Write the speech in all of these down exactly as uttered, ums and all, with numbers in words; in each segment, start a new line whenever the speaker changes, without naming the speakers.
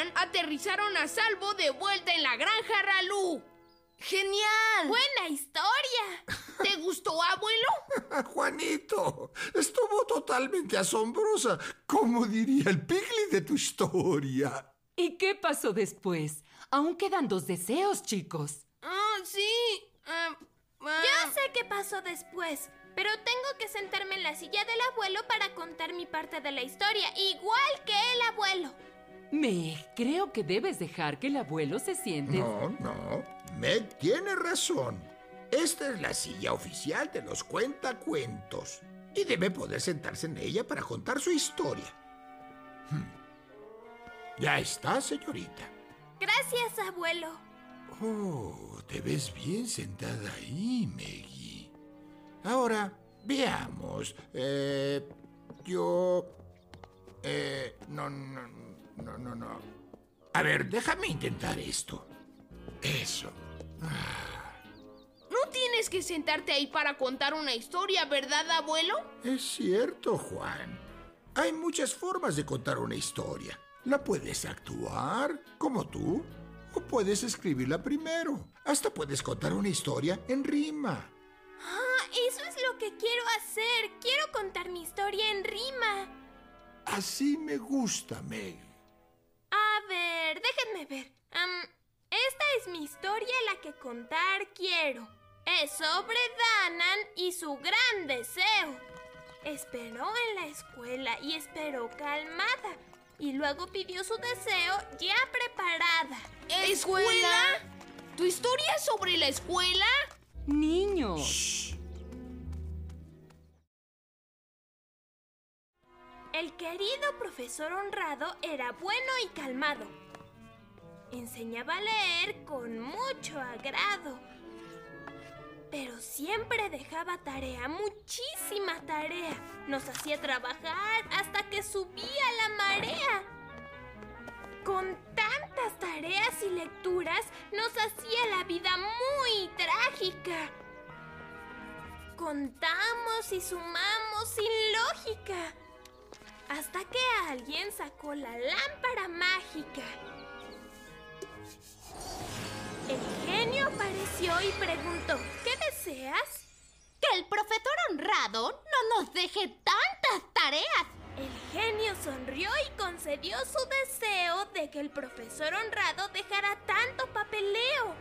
Danan aterrizaron a salvo de vuelta en la granja Ralú.
¡Genial!
¡Buena historia!
¿Te gustó, abuelo?
Juanito, estuvo totalmente asombrosa. ¿Cómo diría el Piglet de tu historia?
¿Y qué pasó después? Aún quedan dos deseos, chicos.
Ah, sí. Ah, ah.
Yo sé qué pasó después, pero tengo que sentarme en la silla del abuelo para contar mi parte de la historia, igual que el abuelo.
Meg, creo que debes dejar que el abuelo se siente...
No, no. Meg tiene razón. Esta es la silla oficial de los cuentacuentos y debe poder sentarse en ella para contar su historia. Hmm. Ya está, señorita.
Gracias, abuelo.
Oh, te ves bien sentada ahí, Meggy. Ahora, veamos. Eh, yo... Eh, no, no, no, no, no. A ver, déjame intentar esto. Eso. Ah.
No tienes que sentarte ahí para contar una historia, ¿verdad, abuelo?
Es cierto, Juan. Hay muchas formas de contar una historia. La puedes actuar, como tú, o puedes escribirla primero. Hasta puedes contar una historia en rima.
Ah, eso es lo que quiero hacer. Quiero contar mi historia en rima.
Así me gusta, Meg.
A ver, déjenme ver. Um, esta es mi historia, la que contar quiero. Es sobre Danan y su gran deseo. Esperó en la escuela y esperó calmada. Y luego pidió su deseo ya preparada.
¿Escuela? ¿Tu historia es sobre la escuela?
Niños.
Shh.
El querido profesor honrado era bueno y calmado. Enseñaba a leer con mucho agrado. Pero siempre dejaba tarea, muchísima tarea. Nos hacía trabajar hasta que subía la marea. Con tantas tareas y lecturas, nos hacía la vida muy trágica. Contamos y sumamos sin lógica. Hasta que alguien sacó la lámpara mágica. El genio apareció y preguntó, ¿qué deseas?
Que el profesor honrado no nos deje tantas tareas.
El genio sonrió y concedió su deseo de que el profesor honrado dejara tanto papeleo.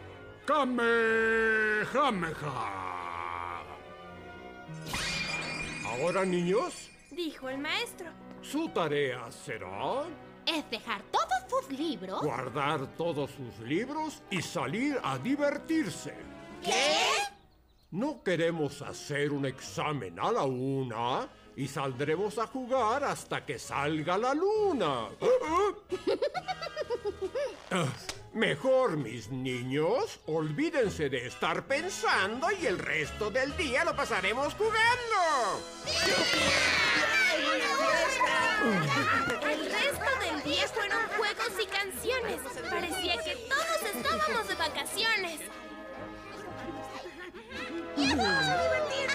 ¡Kamehameha! Ahora, niños,
Dijo el maestro.
su tarea será
Es dejar todos sus libros.
guardar todos sus libros y salir a divertirse.
¿Qué?
No queremos hacer un examen a la una y saldremos a jugar hasta que salga la luna. Ah, Mejor, mis niños, olvídense de estar pensando y el resto del día lo pasaremos jugando.
El resto del día fueron juegos y canciones. Parecía que todos estábamos de vacaciones.
¡Vamos a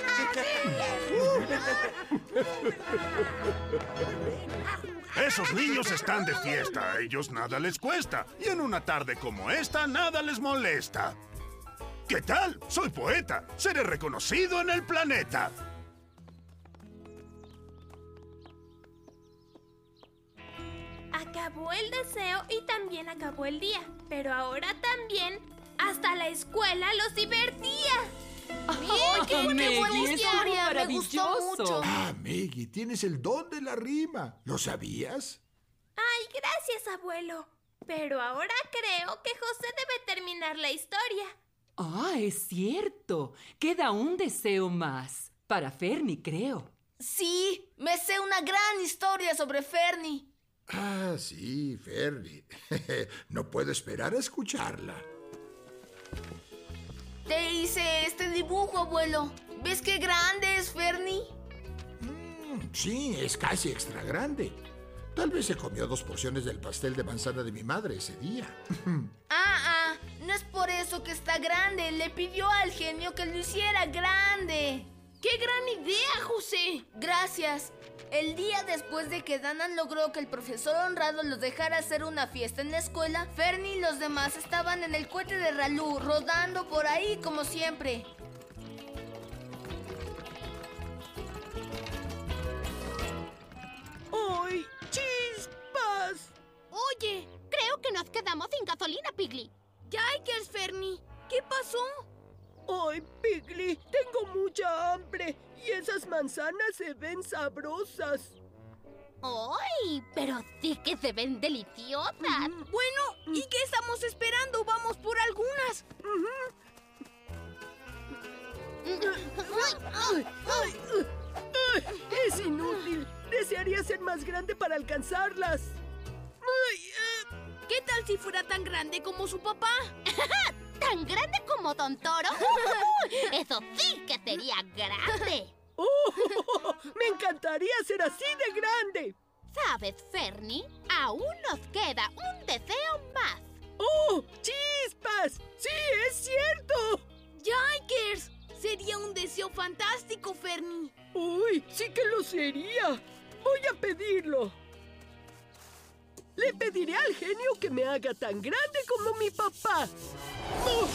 Esos niños están de fiesta. A ellos nada les cuesta. Y en una tarde como esta, nada les molesta. ¿Qué tal? Soy poeta. Seré reconocido en el planeta.
Acabó el deseo y también acabó el día. Pero ahora también hasta la escuela los divertía.
¡Bien! ¡Qué buena
Meggy,
buena
estuvo
historia! Me gustó
maravilloso.
mucho.
Ah, Meggy, tienes el don de la rima. ¿Lo sabías?
Ay, gracias, abuelo. Pero ahora creo que José debe terminar la historia.
Ah, es cierto. Queda un deseo más. Para Fernie, creo.
Sí, me sé una gran historia sobre Fernie.
Ah, sí, Fernie. No puedo esperar a escucharla.
Te hice este dibujo, abuelo. ¿Ves qué grande es Fernie?
Mm, sí, es casi extra grande. Tal vez se comió dos porciones del pastel de manzana de mi madre ese día.
Ah, ah, no es por eso que está grande. Le pidió al genio que lo hiciera grande.
¡Qué gran idea, José!
Gracias.
El día después de que Danan logró que el profesor Honrado los dejara hacer una fiesta en la escuela, Fernie y los demás estaban en el cohete de Ralú, rodando por ahí como siempre.
¡Ay, chispas!
Oye, creo que nos quedamos sin gasolina, Piggy.
Yikers, Fernie, ¿qué pasó?
¡Ay, Piggy! Tengo mucha hambre y esas manzanas se ven sabrosas.
¡Ay! Pero sí que se ven deliciosas.
Bueno, ¿y qué estamos esperando? Vamos por algunas.
¡Ay, ay, ay! ¡Es inútil! Desearía ser más grande para alcanzarlas. Ay, eh.
¿Qué tal si fuera tan grande como su papá?
¿Tan grande como Don Toro? ¡Eso sí que sería grande!
¡Oh! ¡Me encantaría ser así de grande!
¿Sabes, Fernie? Aún nos queda un deseo más.
¡Oh! ¡Chispas! ¡Sí, es cierto!
¡Yikers! Sería un deseo fantástico, Fernie.
¡Uy! ¡Sí que lo sería! Voy a pedirlo. Le pediré al genio que me haga tan grande como mi papá. ¡Oh!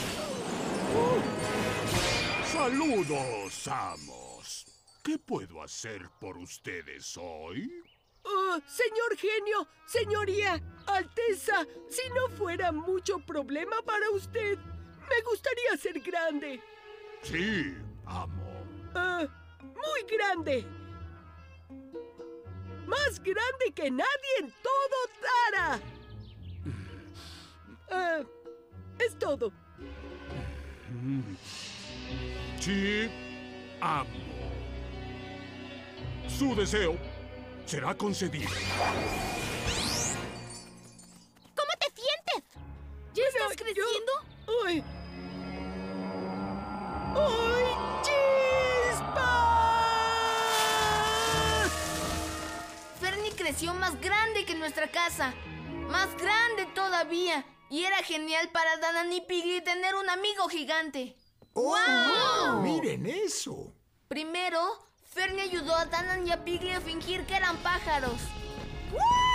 ¡Oh!
¡Saludos, amos! ¿Qué puedo hacer por ustedes hoy?
Oh, señor genio, señoría, Alteza, si no fuera mucho problema para usted, me gustaría ser grande.
Sí, amo.
Uh, muy grande. Más grande que nadie en todo Tara. Uh, es todo.
Sí, amo. Su deseo será concedido.
¿Cómo te sientes?
¿Ya estás
Pero
creciendo?
Yo... ¡Ay! ¡Ay, chispas!
Fernie creció más grande que nuestra casa. Más grande todavía. Y era genial para Danan y Piggy tener un amigo gigante.
¡Wow! ¡Miren eso!
Primero, Fernie ayudó a Danan y a Piggy a fingir que eran pájaros. ¡Woo!